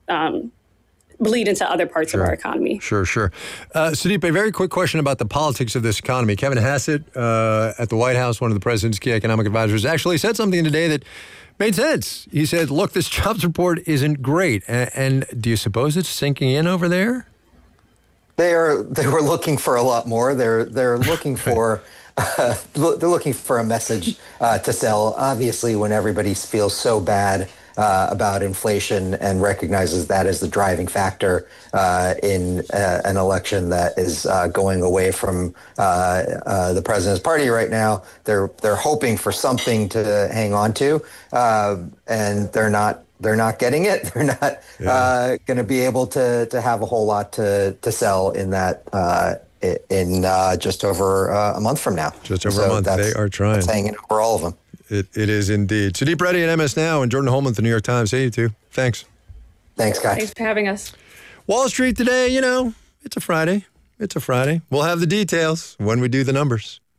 bleed into other parts of our economy. Sure. Sudeep, a very quick question about the politics of this economy. Kevin Hassett at the White House, one of the president's key economic advisors, actually said something today that made sense. He said, look, this jobs report isn't great. And do you suppose it's sinking in over there? They were looking for a lot more. They're looking for they're looking for a message to sell. Obviously, when everybody feels so bad about inflation and recognizes that as the driving factor in an election that is going away from the president's party right now, they're hoping for something to hang on to, and they're not getting it. They're not going to be able to have a whole lot to sell in that in just over a month from now. Just over a month. They are trying. That's hanging over all of them. It is indeed. Sudeep Reddy at MS Now and Jordan Holman at the New York Times. Hey, you two. Thanks. Thanks, guys. Thanks for having us. Wall Street today, it's a Friday. We'll have the details when we do the numbers.